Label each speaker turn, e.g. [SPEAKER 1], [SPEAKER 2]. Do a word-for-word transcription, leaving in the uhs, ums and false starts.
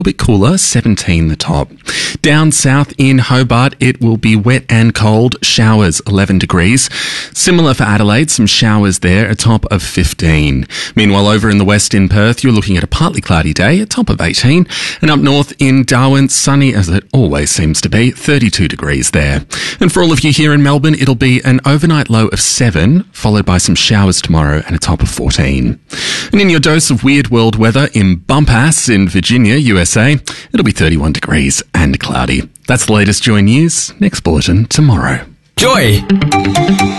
[SPEAKER 1] A bit cooler, seventeen the top. Down south in Hobart, it will be wet and cold, showers, eleven degrees. Similar for Adelaide, some showers there, a top of fifteen. Meanwhile, over in the west in Perth, you're looking at a partly cloudy day, a top of eighteen. And up north in Darwin, sunny as it always seems to be, thirty-two degrees there. And for all of you here in Melbourne, it'll be an overnight low of seven, followed by some showers tomorrow and a top of fourteen. And in your dose of weird world weather in Bumpass in Virginia, U S A, it'll be thirty-one degrees and cloudy. That's the latest Joy News. Next bulletin tomorrow.
[SPEAKER 2] Joy!